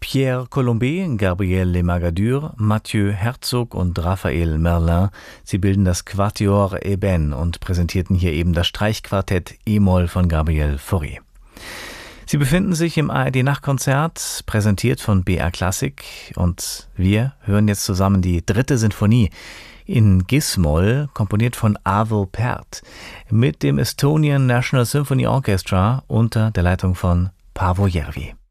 Pierre Colombet, Gabriel Le Magadur, Mathieu Herzog und Raphael Merlin, sie bilden das Quatuor Eben und präsentierten hier eben das Streichquartett E-Moll von Gabriel Fauré. Sie befinden sich im ARD-Nachtkonzert, präsentiert von BR Classic, und wir hören jetzt zusammen die 3. Sinfonie in Gis-Moll, komponiert von Arvo Pärt, mit dem Estonian National Symphony Orchestra unter der Leitung von Paavo Järvi.